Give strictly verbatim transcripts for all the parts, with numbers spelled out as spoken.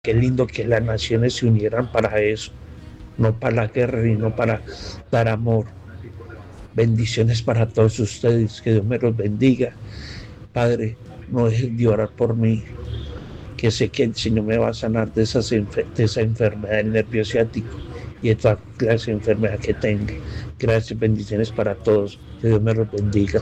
Qué lindo que las naciones se unieran para eso, no para la guerra y no para dar amor. Bendiciones para todos ustedes, que Dios me los bendiga. Padre, no dejen de orar por mí, que sé que el Señor me va a sanar de, esas enfer de esa enfermedad del nervio ciático y de toda clase de enfermedad que tenga. Gracias, bendiciones para todos, que Dios me los bendiga.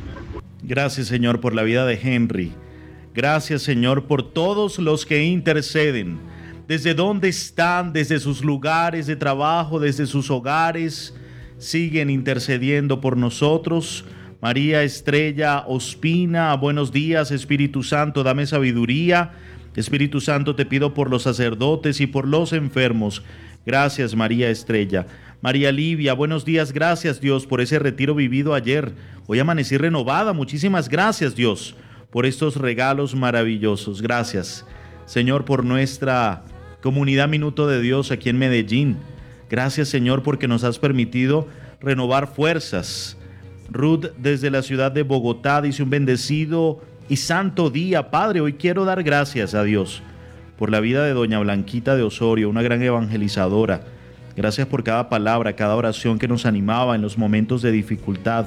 Gracias, Señor, por la vida de Henry. Gracias, Señor, por todos los que interceden. Desde donde están, desde sus lugares de trabajo, desde sus hogares, siguen intercediendo por nosotros. María Estrella Ospina, buenos días, Espíritu Santo, dame sabiduría. Espíritu Santo, te pido por los sacerdotes y por los enfermos. Gracias, María Estrella. María Livia, buenos días, gracias, Dios, por ese retiro vivido ayer. Hoy amanecí renovada, muchísimas gracias, Dios, por estos regalos maravillosos. Gracias, Señor, por nuestra comunidad Minuto de Dios aquí en Medellín. Gracias, Señor, porque nos has permitido renovar fuerzas. Ruth, desde la ciudad de Bogotá, dice: un bendecido y santo día, Padre. Hoy quiero dar gracias a Dios por la vida de doña Blanquita de Osorio, una gran evangelizadora. Gracias por cada palabra, cada oración que nos animaba en los momentos de dificultad.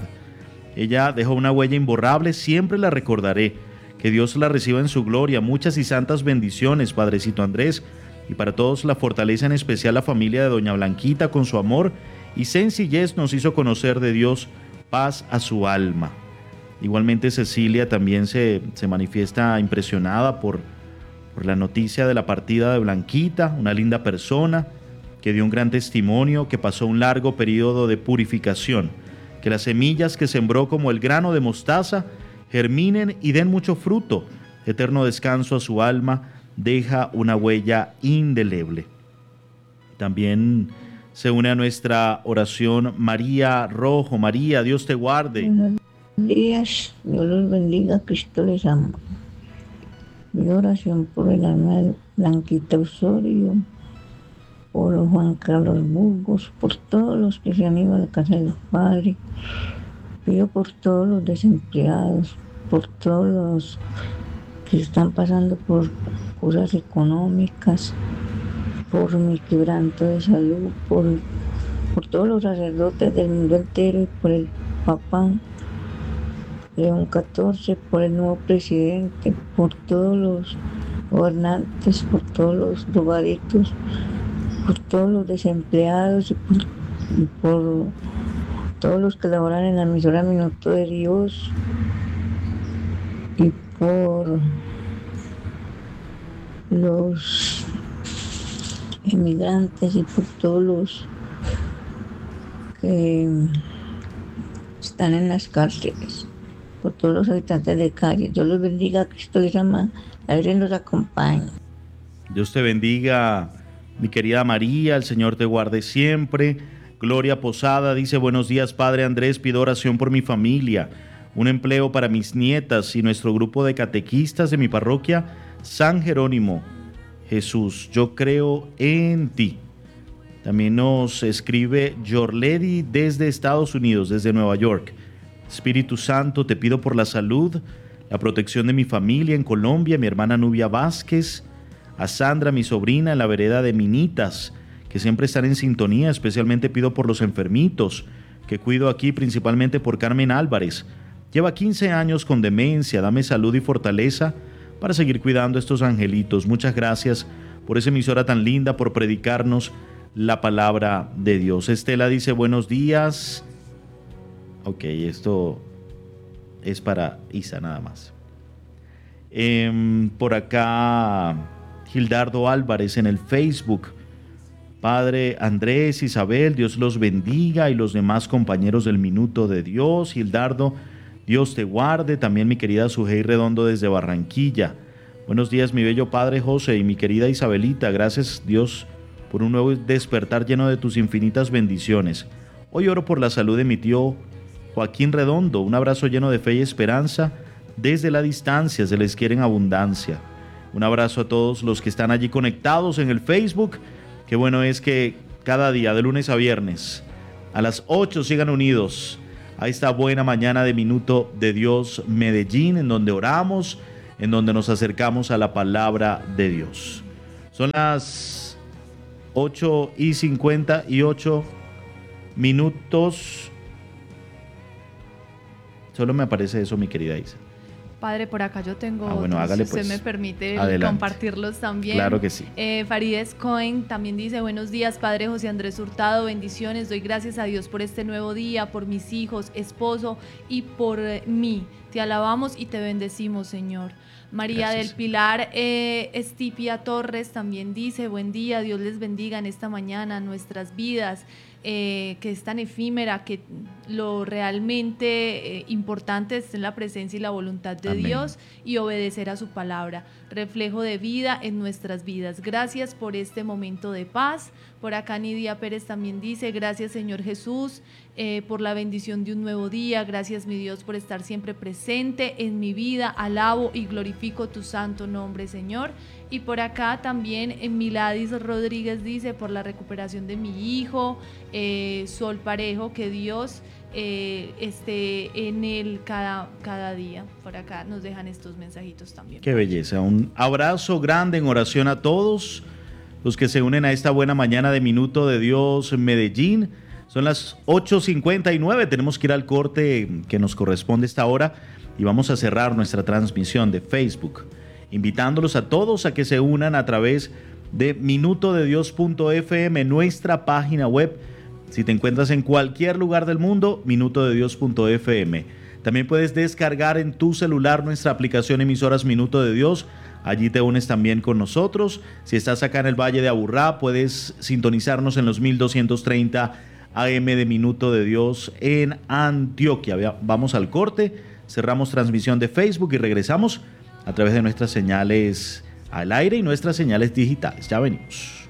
Ella dejó una huella imborrable, siempre la recordaré. Que Dios la reciba en su gloria. Muchas y santas bendiciones, Padrecito Andrés, y para todos la fortaleza, en especial la familia de doña Blanquita, con su amor y sencillez nos hizo conocer de Dios. Paz a su alma. Igualmente Cecilia también se, se manifiesta impresionada por, por la noticia de la partida de Blanquita, una linda persona que dio un gran testimonio, que pasó un largo periodo de purificación. Que las semillas que sembró como el grano de mostaza germinen y den mucho fruto. Eterno descanso a su alma, deja una huella indeleble. También se une a nuestra oración María Rojo. María, Dios te guarde. Buenos días, Dios los bendiga, Cristo les ama. Mi oración por el alma de Blanquita Osorio, por Juan Carlos Burgos, por todos los que se han ido a la casa del Padre. Pido por todos los desempleados, por todos los que están pasando por cosas económicas, por mi quebranto de salud, por, por todos los sacerdotes del mundo entero y por el Papa León catorce, por el nuevo presidente, por todos los gobernantes, por todos los drogadictos, por todos los desempleados y por, y por todos los que laboran en la emisora Minuto de Dios y por los emigrantes y por todos los que están en las cárceles, por todos los habitantes de calle. Dios los bendiga, Cristo les ama, la Virgen los acompañe. Dios te bendiga, mi querida María, el Señor te guarde siempre. Gloria Posada dice: buenos días, Padre Andrés, pido oración por mi familia, un empleo para mis nietas y nuestro grupo de catequistas de mi parroquia San Jerónimo. Jesús, yo creo en ti. También nos escribe Yorledi desde Estados Unidos, desde Nueva York. Espíritu Santo, te pido por la salud, la protección de mi familia en Colombia, mi hermana Nubia Vázquez, a Sandra, mi sobrina, en la vereda de Minitas, que siempre están en sintonía. Especialmente pido por los enfermitos, que cuido aquí, principalmente por Carmen Álvarez. Lleva quince años con demencia, dame salud y fortaleza para seguir cuidando a estos angelitos. Muchas gracias por esa emisora tan linda, por predicarnos la palabra de Dios. Estela dice: buenos días. Ok, esto es para Isa nada más. Eh, por acá Gildardo Álvarez en el Facebook: Padre Andrés, Isabel, Dios los bendiga, y los demás compañeros del Minuto de Dios. Gildardo, Dios te guarde. También mi querida Sujei Redondo desde Barranquilla. Buenos días, mi bello Padre José y mi querida Isabelita. Gracias, Dios, por un nuevo despertar lleno de tus infinitas bendiciones. Hoy oro por la salud de mi tío Joaquín Redondo. Un abrazo lleno de fe y esperanza desde la distancia. Se les quiere en abundancia. Un abrazo a todos los que están allí conectados en el Facebook. Qué bueno es que cada día, de lunes a viernes, a las ocho, sigan unidos a esta buena mañana de Minuto de Dios Medellín, en donde oramos, en donde nos acercamos a la palabra de Dios. Son las ocho y cincuenta y ocho minutos. Solo me aparece eso, mi querida Isa. Padre, por acá yo tengo ah, bueno, otros, hágale, si pues. usted me permite Adelante. compartirlos también. Claro que sí. Eh, Farides Cohen también dice, buenos días, Padre José Andrés Hurtado, bendiciones, doy gracias a Dios por este nuevo día, por mis hijos, esposo y por eh, mí. Te alabamos y te bendecimos, Señor. María Gracias. del Pilar eh, Estipia Torres también dice, buen día, Dios les bendiga en esta mañana, nuestras vidas, eh, que es tan efímera, que lo realmente eh, importante es en la presencia y la voluntad de Amén. Dios y obedecer a su palabra, reflejo de vida en nuestras vidas. Gracias por este momento de paz. Por acá Nidia Pérez también dice, gracias Señor Jesús eh, por la bendición de un nuevo día, gracias mi Dios por estar siempre presente en mi vida, alabo y glorifico tu santo nombre, Señor. Y por acá también en Miladis Rodríguez dice, por la recuperación de mi hijo, eh, Sol Parejo, que Dios eh, esté en él cada, cada día. Por acá nos dejan estos mensajitos también. Qué belleza. Un abrazo grande en oración a todos los que se unen a esta buena mañana de Minuto de Dios en Medellín. Son las ocho cincuenta y nueve, tenemos que ir al corte que nos corresponde esta hora y vamos a cerrar nuestra transmisión de Facebook, invitándolos a todos a que se unan a través de minuto de dios punto f m, nuestra página web. Si te encuentras en cualquier lugar del mundo, minuto de dios punto f m. También puedes descargar en tu celular nuestra aplicación emisoras Minuto de Dios. Allí te unes también con nosotros. Si estás acá en el Valle de Aburrá, puedes sintonizarnos en los mil doscientos treinta A M de Minuto de Dios en Antioquia. Vamos al corte, cerramos transmisión de Facebook y regresamos a través de nuestras señales al aire y nuestras señales digitales. Ya venimos.